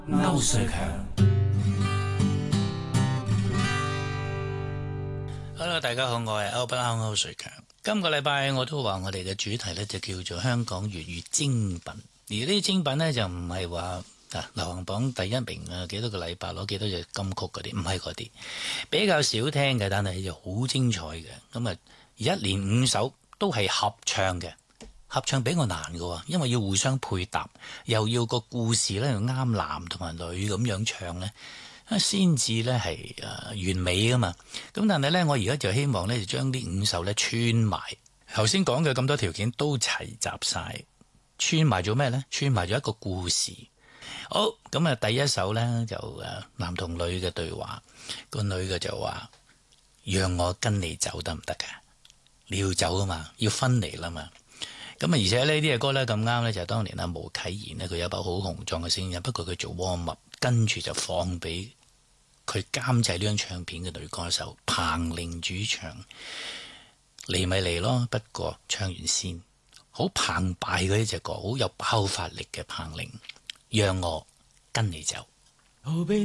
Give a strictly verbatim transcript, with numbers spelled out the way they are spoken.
歐瑞強。Hello， 大家好，我係歐不歐歐瑞強。今個禮拜我都話我哋嘅主題呢就叫做香港粵語精品，而呢啲精品呢，就唔係話啊流行榜第一名啊幾多個禮拜攞幾多隻金曲嗰啲，唔係嗰啲，比較少聽嘅，但係又好精彩嘅。咁啊，一連五首都係合唱嘅。合唱比較難嘅，因為要互相配搭，又要個故事咧啱男同埋女咁樣唱咧，先至咧係誒完美噶嘛。咁但係咧，我而家就希望咧就將呢五首咧串埋，頭先講嘅咁多條件都齊集晒，串埋咗咩咧？串埋咗一個故事。好，咁啊，第一首咧就誒男同女嘅對話，個女嘅就話：讓我跟你走得唔得噶？你要走啊嘛，要分離啦嘛。咁啊，而且呢啲嘅歌咧咁啱咧，就係當年阿毛啟賢呢，佢有一把好雄壯嘅聲音，不過佢做 warm up，跟住就放俾佢監製呢張唱片嘅女歌手彭羚主唱，嚟咪嚟咯。不過唱完先，好澎湃嘅呢隻歌，好有爆發力嘅彭羚，讓我跟你走。